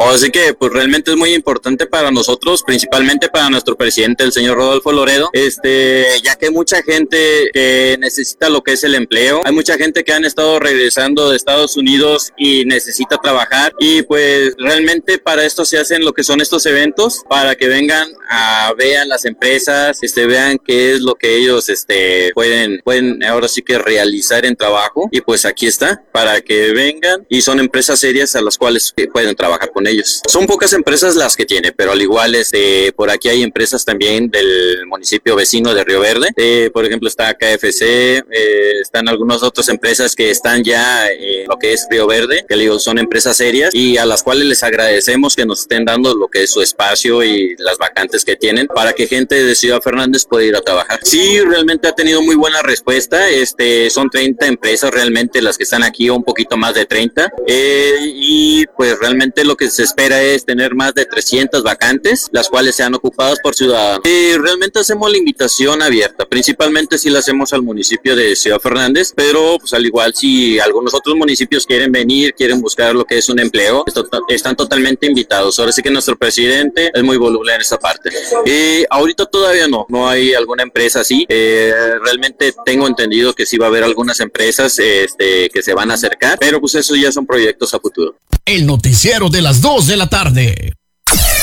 Así que pues realmente es muy importante para nosotros, principalmente para nuestro presidente, el señor Rodolfo Loredo, ya que hay mucha gente que necesita lo que es el empleo, hay mucha gente que han estado regresando de Estados Unidos y necesita trabajar, y pues realmente para esto se hacen lo que son estos eventos, para que vengan vean las empresas, vean qué es lo que ellos pueden ahora sí que realizar en trabajo, y pues aquí está, para que vengan, y son empresas serias a las cuales pueden trabajar con ellos. Son pocas empresas las que tiene, pero al igual por aquí hay empresas también del municipio vecino de Río Verde, por ejemplo está KFC, están algunas otras empresas que están ya en lo que es Río Verde, que digo, son empresas serias y a las cuales les agradecemos que nos estén dando lo que es su espacio y las vacantes que tienen para que gente de Ciudad Fernández pueda ir a trabajar. Sí, realmente ha tenido muy buena respuesta, son 30 empresas realmente las que están aquí, o un poquito más de 30, y pues realmente lo que se espera es tener más de 300 vacantes, las cuales sean ocupadas por ciudadanos. Realmente hacemos la invitación abierta, principalmente si la hacemos al municipio de Ciudad Fernández, pero pues al igual si algunos otros municipios quieren venir, quieren buscar lo que es un empleo, están totalmente invitados. Ahora sí que nuestro presidente es muy voluble en esa parte. Ahorita todavía no hay alguna empresa así, realmente tengo entendido que sí va a haber algunas empresas que se van a acercar, pero pues eso ya son proyectos a futuro. El noticiero de las 2 de la tarde.